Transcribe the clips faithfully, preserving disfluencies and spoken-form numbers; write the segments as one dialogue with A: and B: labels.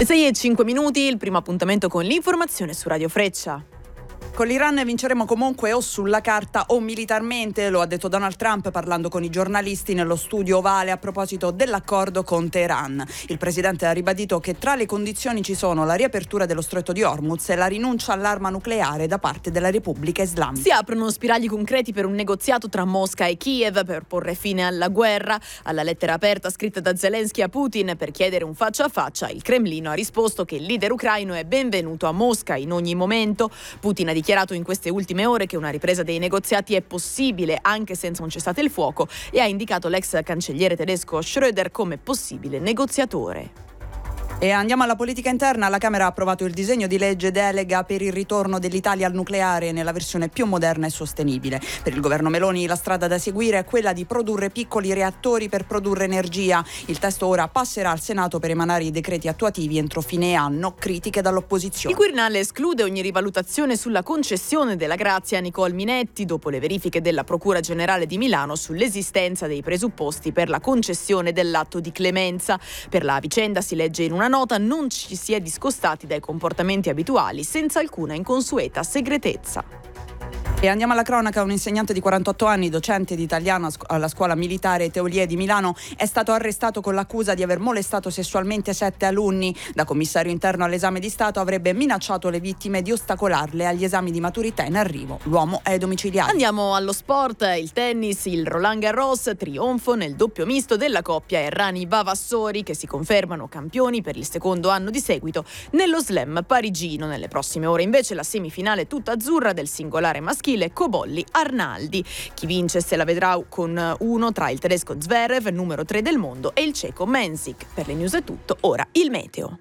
A: Le sei e cinque minuti, il primo appuntamento con l'informazione su Radio Freccia.
B: Con l'Iran vinceremo comunque o sulla carta o militarmente, lo ha detto Donald Trump parlando con i giornalisti nello studio ovale a proposito dell'accordo con Teheran. Il presidente ha ribadito che tra le condizioni ci sono la riapertura dello stretto di Hormuz e la rinuncia all'arma nucleare da parte della Repubblica Islamica.
A: Si aprono spiragli concreti per un negoziato tra Mosca e Kiev per porre fine alla guerra. Alla lettera aperta scritta da Zelensky a Putin per chiedere un faccia a faccia, il Cremlino ha risposto che il leader ucraino è benvenuto a Mosca in ogni momento. Putin ha dichiarato in queste ultime ore che una ripresa dei negoziati è possibile anche senza un cessate il fuoco e ha indicato l'ex cancelliere tedesco Schröder come possibile negoziatore.
B: E andiamo alla politica interna. La Camera ha approvato il disegno di legge delega per il ritorno dell'Italia al nucleare nella versione più moderna e sostenibile. Per il governo Meloni la strada da seguire è quella di produrre piccoli reattori per produrre energia. Il testo ora passerà al Senato per emanare i decreti attuativi entro fine anno. Critiche dall'opposizione.
A: Il Quirinale esclude ogni rivalutazione sulla concessione della grazia a Nicole Minetti dopo le verifiche della Procura Generale di Milano sull'esistenza dei presupposti per la concessione dell'atto di clemenza. Per la vicenda si legge in una nota: non ci si è discostati dai comportamenti abituali senza alcuna inconsueta segretezza.
B: E andiamo alla cronaca. Un insegnante di quarantotto anni, docente di italiano alla scuola militare Teolie di Milano, è stato arrestato con l'accusa di aver molestato sessualmente sette alunni. Da commissario interno all'esame di Stato avrebbe minacciato le vittime di ostacolarle agli esami di maturità in arrivo. L'uomo è domiciliario.
A: Andiamo allo sport. Il tennis, il Roland Garros, trionfo nel doppio misto della coppia Errani-Vavassori, che si confermano campioni per il secondo anno di seguito nello slam parigino. Nelle prossime ore invece la semifinale tutta azzurra del singolare maschile Cobolli-Arnaldi. Chi vince se la vedrà con uno tra il tedesco Zverev, numero tre del mondo, e il ceco Mensik. Per le news è tutto, ora il meteo.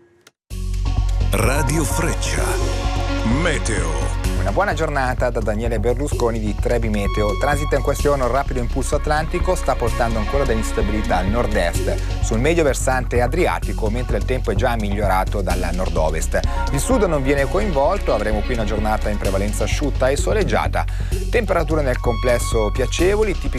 C: Radio Freccia. Meteo.
D: Una buona giornata da Daniele Berlusconi di Trebi Meteo. Transita in queste ore un rapido impulso atlantico, sta portando ancora dell'instabilità al nord-est, sul medio versante adriatico, mentre il tempo è già migliorato dal nord-ovest. Il sud non viene coinvolto, avremo qui una giornata in prevalenza asciutta e soleggiata. Temperature nel complesso piacevoli, tipiche